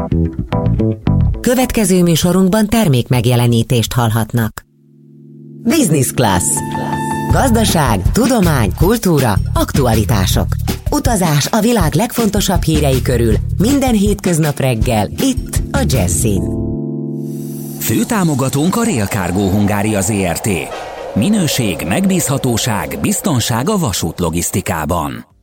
Következő műsorunkban termék megjelenítést hallhatnak. Business Class. Gazdaság, tudomány, kultúra, aktualitások. Utazás a világ legfontosabb hírei körül minden hétköznap reggel, itt a Jazzin. Főtámogatónk a Rail Cargo Hungária Zrt. Minőség, megbízhatóság, biztonság a vasútlogisztikában.